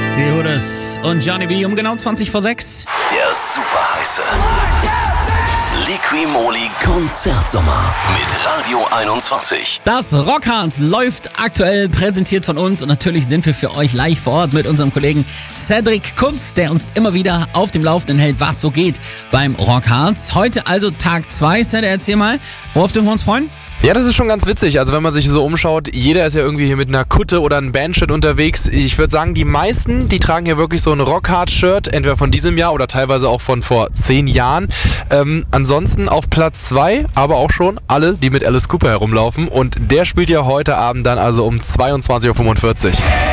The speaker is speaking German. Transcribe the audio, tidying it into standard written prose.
Theodos und Johnny B. um genau 20 vor 6. Der super heiße Liqui-Moly Konzertsommer mit Radio 21. Das Rockhard läuft aktuell, präsentiert von uns, und natürlich sind wir für euch live vor Ort mit unserem Kollegen Cedric Kunz, der uns immer wieder auf dem Laufenden hält, was so geht beim Rockhard. Heute also Tag 2. Cedric, erzähl mal, worauf dürfen wir uns freuen? Ja, das ist schon ganz witzig. Also wenn man sich so umschaut, jeder ist ja irgendwie hier mit einer Kutte oder einem Bandshirt unterwegs. Ich würde sagen, die meisten, die tragen hier wirklich so ein Rockhard-Shirt, entweder von diesem Jahr oder teilweise auch von vor 10 Jahren. Ansonsten auf Platz 2, aber auch schon alle, die mit Alice Cooper herumlaufen. Und der spielt ja heute Abend dann also um 22.45 Uhr.